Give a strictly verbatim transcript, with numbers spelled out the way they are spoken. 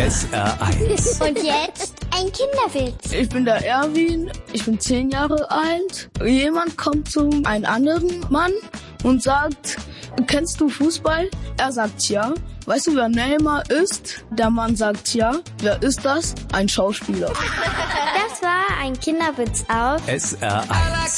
S R eins. Und jetzt ein Kinderwitz. Ich bin der Erwin, ich bin zehn Jahre alt. Jemand kommt zu einem anderen Mann und sagt, kennst du Fußball? Er sagt ja. Weißt du, wer Neymar ist? Der Mann sagt ja. Wer ist das? Ein Schauspieler. Das war ein Kinderwitz auf S R eins.